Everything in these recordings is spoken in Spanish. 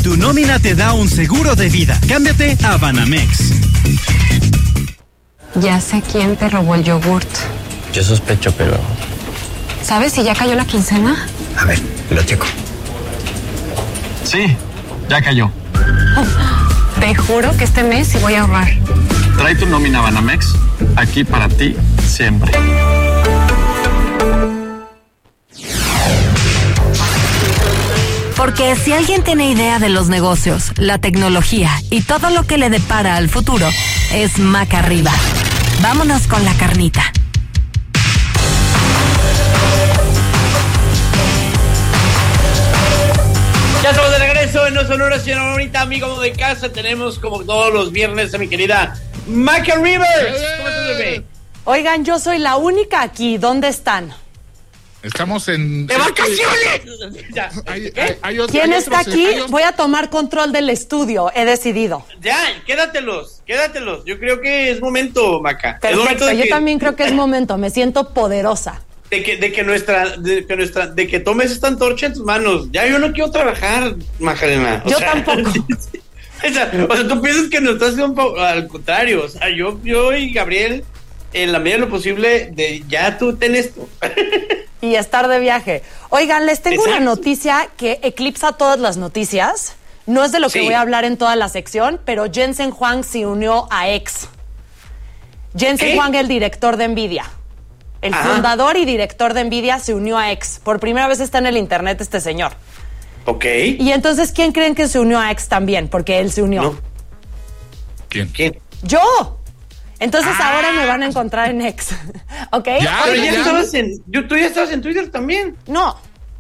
Tu nómina te da un seguro de vida. Cámbiate a Banamex. Ya sé quién te robó el yogurt. Yo sospecho, pero... ¿Sabes si ya cayó la quincena? A ver, lo checo. Sí, ya cayó. Te juro que este mes sí voy a ahorrar. Trae tu nómina Banamex, aquí para ti siempre. Porque si alguien tiene idea de los negocios, la tecnología y todo lo que le depara al futuro, es Maca Arriba. Vámonos con la carnita. Ya estamos de regreso en No Sonora, señora bonita, amigo de casa. Tenemos como todos los viernes a mi querida Maca Rivers. ¿Cómo estás, bebé? Oigan, yo soy la única aquí. ¿Dónde están? Estamos en... ¡De vacaciones! ¿Quién está aquí? Voy a tomar control del estudio. He decidido. Ya, quédatelos. Yo creo que es momento, Maca. Perfecto, yo también creo que es momento. Me siento poderosa. De que tomes esta antorcha en tus manos. Ya yo no quiero trabajar, Macarena. Yo tampoco. O sea, tú piensas que nos estás haciendo al contrario. O sea, yo y Gabriel, en la medida de lo posible, ya tú ten esto. Y estar de viaje. Oigan, les tengo una noticia que eclipsa todas las noticias. No es de lo que voy a hablar en toda la sección, pero Jensen Huang se unió a X. Jensen Huang, el director de Nvidia. El fundador y director de Nvidia se unió a X. Por primera vez está en el internet este señor. Ok. Y entonces, ¿quién creen que se unió a X también? Porque él se unió. No. ¿Quién? ¡Yo! Entonces ahora me van a encontrar en X. ¿Ok? Pero tú ya estabas en Twitter también. No.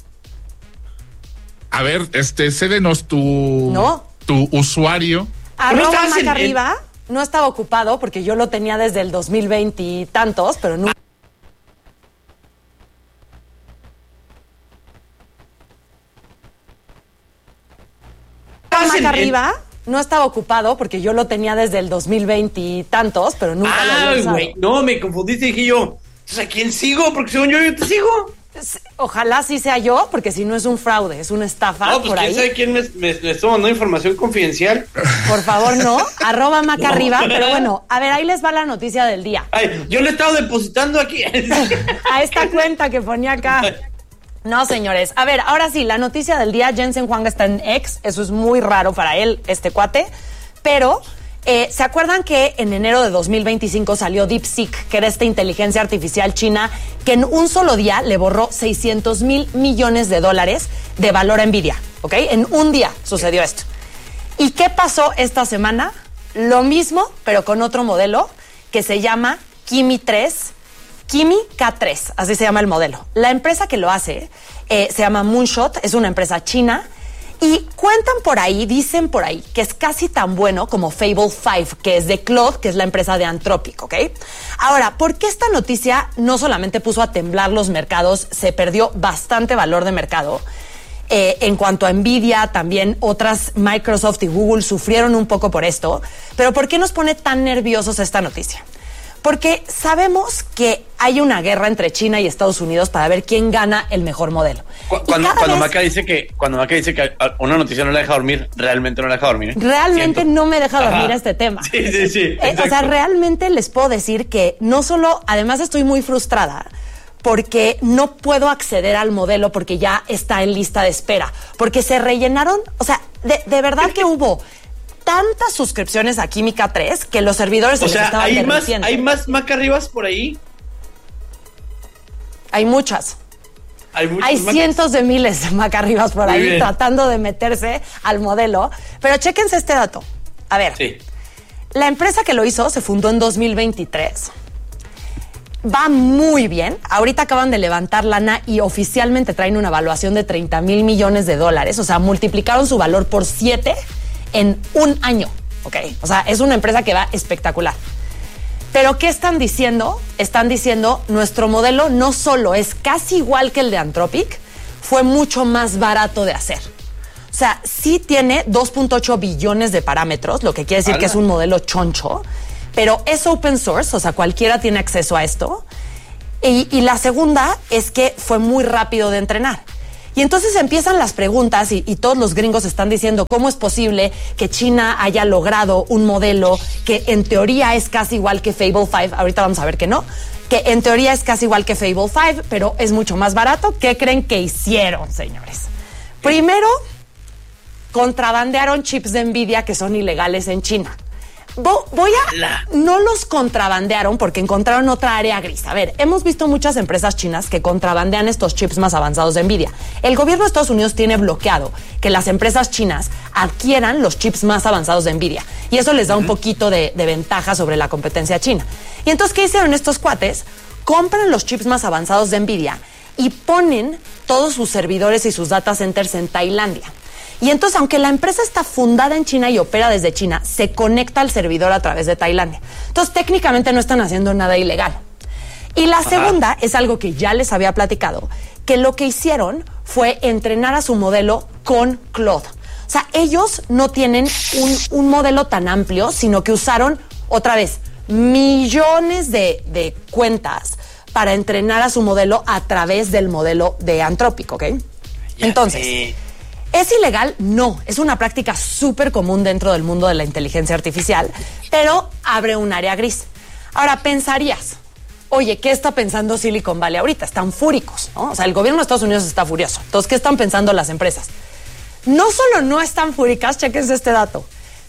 A ver, cédenos tu usuario. Arroba Maca Arriba. No estaba ocupado porque yo lo tenía desde el 2020 y tantos, pero nunca. Maca Arriba. No estaba ocupado porque yo lo tenía desde el 2020 y tantos, pero nunca lo había usado. Güey, no, me confundiste y dije yo, ¿a quién sigo? Porque según yo te sigo. Ojalá sí sea yo, porque si no es un fraude, es una estafa. No, pues por ahí. ¿Quién sabe quién me está mandando información confidencial? Por favor, no. Arroba Maca Arriba. Pero bueno, a ver, ahí les va la noticia del día. Ay, yo le he estado depositando aquí. A esta cuenta que ponía acá. No, señores. A ver, ahora sí, la noticia del día. Jensen Huang está en X. Eso es muy raro para él, este cuate. Pero, ¿se acuerdan que en enero de 2025 salió DeepSeek, que era esta inteligencia artificial china, que en un solo día le borró $600 millones de valor a Nvidia? ¿Ok? En un día sucedió esto. ¿Y qué pasó esta semana? Lo mismo, pero con otro modelo que se llama Kimi K3, así se llama el modelo. La empresa que lo hace se llama Moonshot, es una empresa china, y cuentan por ahí, dicen por ahí, que es casi tan bueno como Fable 5, que es de Claude, que es la empresa de Anthropic, ¿ok? Ahora, ¿por qué esta noticia no solamente puso a temblar los mercados, se perdió bastante valor de mercado? En cuanto a Nvidia, también otras, Microsoft y Google sufrieron un poco por esto, pero ¿por qué nos pone tan nerviosos esta noticia? Porque sabemos que hay una guerra entre China y Estados Unidos para ver quién gana el mejor modelo. Cuando Maca dice que una noticia no la deja dormir, realmente no la deja dormir. Realmente no me deja dormir este tema. Sí. O sea, realmente les puedo decir que no solo, además estoy muy frustrada porque no puedo acceder al modelo porque ya está en lista de espera. Porque se rellenaron, o sea, de verdad que hubo tantas suscripciones a Kimi K3 que los servidores se les estaban derritiendo. ¿Hay más Maca Arribas por ahí? Hay muchas. Hay cientos de miles de Maca Arribas por ahí tratando de meterse al modelo. Pero chéquense este dato. A ver, la empresa que lo hizo se fundó en 2023. Va muy bien. Ahorita acaban de levantar lana y oficialmente traen una evaluación de $30 millones. O sea, multiplicaron su valor por 7 en un año, ¿ok? O sea, es una empresa que va espectacular. Pero ¿qué están diciendo? Están diciendo, nuestro modelo no solo es casi igual que el de Anthropic, fue mucho más barato de hacer. O sea, sí tiene 2.8 billones de parámetros, lo que quiere decir que es un modelo choncho, pero es open source, o sea, cualquiera tiene acceso a esto. Y la segunda es que fue muy rápido de entrenar. Y entonces empiezan las preguntas y todos los gringos están diciendo cómo es posible que China haya logrado un modelo que en teoría es casi igual que Fable 5, ahorita vamos a ver que no, que en teoría es casi igual que Fable 5, pero es mucho más barato. ¿Qué creen que hicieron, señores? Primero, contrabandearon chips de Nvidia que son ilegales en China. No los contrabandearon porque encontraron otra área gris. A ver, hemos visto muchas empresas chinas que contrabandean estos chips más avanzados de Nvidia. El gobierno de Estados Unidos tiene bloqueado que las empresas chinas adquieran los chips más avanzados de Nvidia. Y eso les da un poquito de ventaja sobre la competencia china. Y entonces, ¿qué hicieron estos cuates? Compran los chips más avanzados de Nvidia y ponen todos sus servidores y sus data centers en Tailandia. Y entonces, aunque la empresa está fundada en China y opera desde China, se conecta al servidor a través de Tailandia. Entonces, técnicamente no están haciendo nada ilegal. Y la segunda es algo que ya les había platicado, que lo que hicieron fue entrenar a su modelo con Claude. O sea, ellos no tienen un modelo tan amplio, sino que usaron, otra vez, millones de cuentas para entrenar a su modelo a través del modelo de Anthropic, ¿ok? Entonces, ¿es ilegal? No, es una práctica súper común dentro del mundo de la inteligencia artificial, pero abre un área gris. Ahora, pensarías, oye, ¿qué está pensando Silicon Valley ahorita? Están fúricos, ¿no? O sea, el gobierno de Estados Unidos está furioso. Entonces, ¿qué están pensando las empresas? No solo no están fúricas, chequense este dato.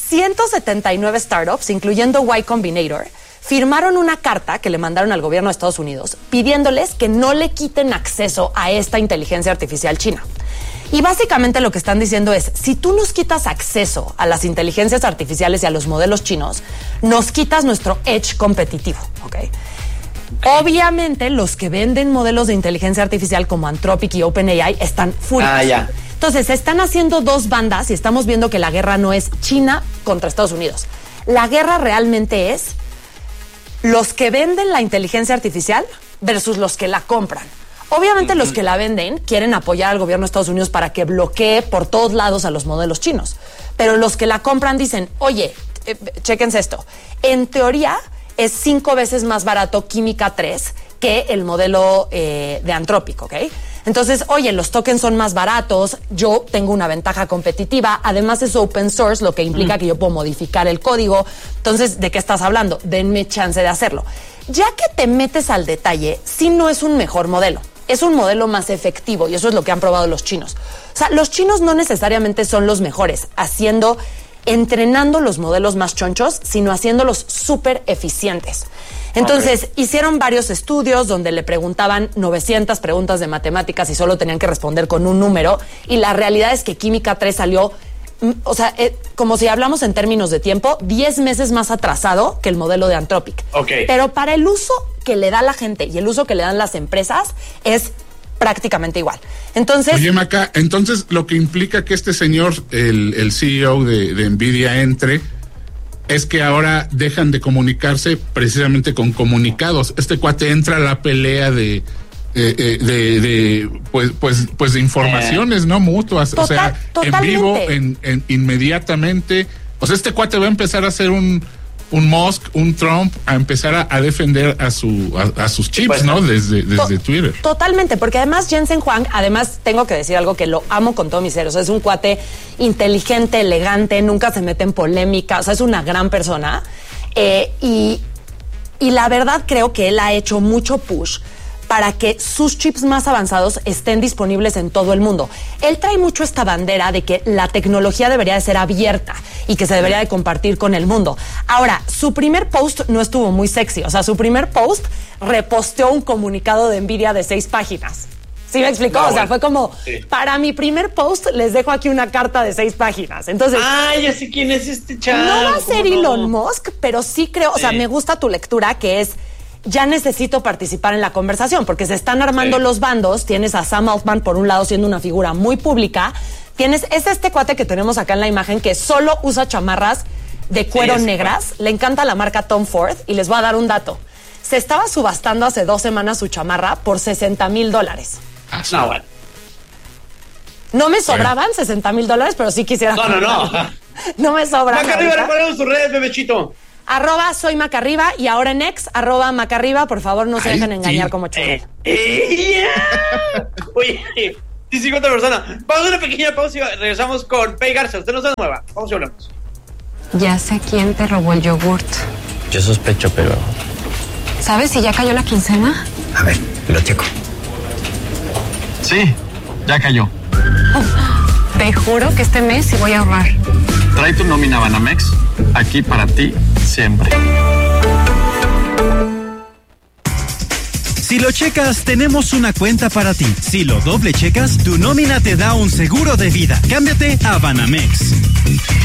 179 startups, incluyendo Y Combinator, firmaron una carta que le mandaron al gobierno de Estados Unidos pidiéndoles que no le quiten acceso a esta inteligencia artificial china. Y básicamente lo que están diciendo es, si tú nos quitas acceso a las inteligencias artificiales y a los modelos chinos, nos quitas nuestro edge competitivo, ¿ok? Obviamente, los que venden modelos de inteligencia artificial como Anthropic y OpenAI están furiosos. Entonces, se están haciendo dos bandas y estamos viendo que la guerra no es China contra Estados Unidos. La guerra realmente es los que venden la inteligencia artificial versus los que la compran. Obviamente los que la venden quieren apoyar al gobierno de Estados Unidos para que bloquee por todos lados a los modelos chinos. Pero los que la compran dicen, oye, chéquense esto. En teoría es 5 veces más barato Química 3 que el modelo de Anthropic, ¿ok? Entonces, oye, los tokens son más baratos, yo tengo una ventaja competitiva, además es open source, lo que implica que yo puedo modificar el código. Entonces, ¿de qué estás hablando? Denme chance de hacerlo. Ya que te metes al detalle, sí no es un mejor modelo. Es un modelo más efectivo y eso es lo que han probado los chinos. O sea, los chinos no necesariamente son los mejores entrenando los modelos más chonchos, sino haciéndolos súper eficientes. Entonces, hicieron varios estudios donde le preguntaban 900 preguntas de matemáticas y solo tenían que responder con un número. Y la realidad es que Química 3 salió, o sea, como si hablamos en términos de tiempo, 10 meses más atrasado que el modelo de Anthropic. Pero para el uso que le da la gente y el uso que le dan las empresas es prácticamente igual. Entonces, oye, Maca, entonces lo que implica que este señor, el CEO de Nvidia, entre, es que ahora dejan de comunicarse precisamente con comunicados. Este cuate entra a la pelea de informaciones no mutuas, o sea, en vivo, en inmediatamente. O sea, este cuate va a empezar a hacer un Musk, un Trump, a empezar a defender a sus chips, ¿no? Desde Twitter. Totalmente, porque además Jensen Huang, además tengo que decir algo que lo amo con todo mi ser, o sea, es un cuate inteligente, elegante, nunca se mete en polémica, o sea, es una gran persona, y la verdad creo que él ha hecho mucho push para que sus chips más avanzados estén disponibles en todo el mundo. Él trae mucho esta bandera de que la tecnología debería de ser abierta y que se debería de compartir con el mundo. Ahora, su primer post no estuvo muy sexy. O sea, su primer post reposteó un comunicado de Nvidia de 6 páginas. ¿Sí me explicó? No, o sea, fue como, para mi primer post les dejo aquí una carta de 6 páginas. Entonces, ya sé quién es este chavo. No va a ser Elon Musk, pero sí creo, o sea, me gusta tu lectura, que es, ya necesito participar en la conversación, porque se están armando los bandos. Tienes a Sam Altman por un lado siendo una figura muy pública, es este cuate que tenemos acá en la imagen que solo usa chamarras de cuero negras, le encanta la marca Tom Ford, y les voy a dar un dato. Se estaba subastando hace 2 semanas su chamarra por $60,000. No, bueno. No me sobraban $60,000, pero sí quisiera. No. No me sobran. Maca Arriba, recuerden sus redes, bebechito. @soy Macarriba y ahora en ex, @Macarriba, por favor no se dejen engañar como chulo. Oye, Sí, 50 personas. Vamos a una pequeña pausa y regresamos con Pei Garza. Usted no se mueva. Vamos y hablamos. Ya sé quién te robó el yogurt. Yo sospecho, pero... ¿Sabes si ya cayó la quincena? A ver, lo checo. Sí, ya cayó. Te juro que este mes sí voy a ahorrar. Trae tu nómina Banamex, aquí para ti siempre. Si lo checas, tenemos una cuenta para ti. Si lo doble checas, tu nómina te da un seguro de vida. Cámbiate a Banamex.